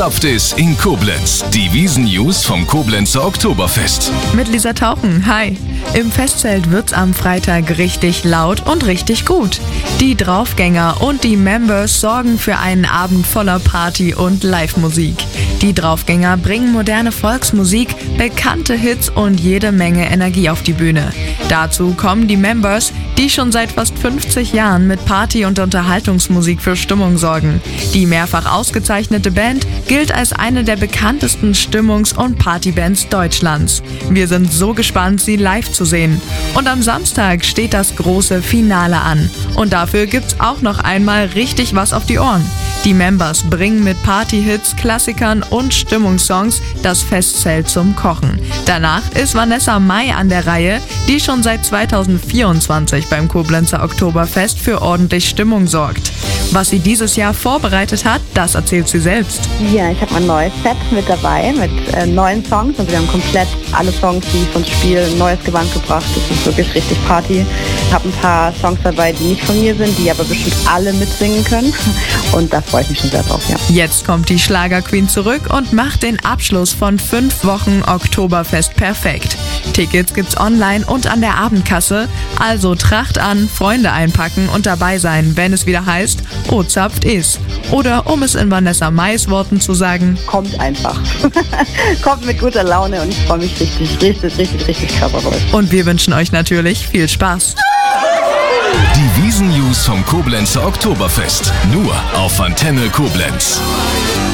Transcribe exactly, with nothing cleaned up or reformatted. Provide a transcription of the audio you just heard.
zapft es in Koblenz. Die Wiesn-News vom Koblenzer Oktoberfest. Mit Lisa Tauchen, hi. Im Festzelt wird's am Freitag richtig laut und richtig gut. Die Draufgänger und die Members sorgen für einen Abend voller Party und Live-Musik. Die Draufgänger bringen moderne Volksmusik, bekannte Hits und jede Menge Energie auf die Bühne. Dazu kommen die Members, die schon seit fast fünfzig Jahren mit Party- und Unterhaltungsmusik für Stimmung sorgen. Die mehrfach ausgezeichnete Band gilt als eine der bekanntesten Stimmungs- und Partybands Deutschlands. Wir sind so gespannt, sie live zu sehen. Und am Samstag steht das große Finale an. Und dafür gibt's auch noch einmal richtig was auf die Ohren. Die Members bringen mit Party-Hits, Klassikern und Stimmungssongs das Festzelt zum Kochen. Danach ist Vanessa Mai an der Reihe, die schon seit zweitausendvierundzwanzig beim Koblenzer Oktoberfest für ordentlich Stimmung sorgt. Was sie dieses Jahr vorbereitet hat, das erzählt sie selbst. Ja, ich habe ein neues Set mit dabei, mit äh, neuen Songs. Also wir haben komplett alle Songs, die von Spiel, ein neues Gewand gebracht. Das ist wirklich richtig Party. Ich habe ein paar Songs dabei, die nicht von mir sind, die aber bestimmt alle mitsingen können. Und da freue ich mich schon sehr drauf, ja. Jetzt kommt die Schlagerqueen zurück und macht den Abschluss von fünf Wochen Oktoberfest perfekt. Tickets gibt's online und an der Abendkasse. Also Tracht an, Freunde einpacken und dabei sein, wenn es wieder heißt, oh, zapft is. Oder um es in Vanessa Mais Worten zu sagen, kommt einfach. Kommt mit guter Laune und ich freue mich richtig, richtig, richtig, richtig körpervoll. Und wir wünschen euch natürlich viel Spaß. Die Wiesn-News vom Koblenzer Oktoberfest. Nur auf Antenne Koblenz.